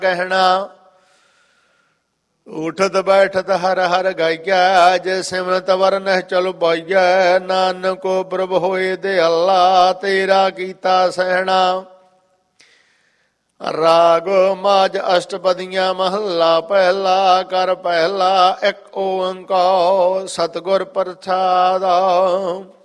ਕਹਿਣਾ। ਉਠਤ ਬੈਠਤ ਹਰ ਹਰ ਗਾਈਐ, ਜੇ ਸਿਮਰਤ ਵਰਨਹਿ ਚਲ ਬਾਈਐ। ਨਾਨਕੋ ਪ੍ਰਭ ਹੋਏ ਦੇ ਅੱਲਾ, ਤੇਰਾ ਕੀਤਾ ਸਹਿਣਾ। ਰਾਗ ਮਾਝ ਅਸ਼ਟਪਦੀਆਂ ਮਹੱਲਾ ਪਹਿਲਾ। ਕਰ ਪਹਿਲਾ ਇੱਕ ਓੰਕਾਰ ਸਤਿਗੁਰ ਪ੍ਰਸਾਦਿ।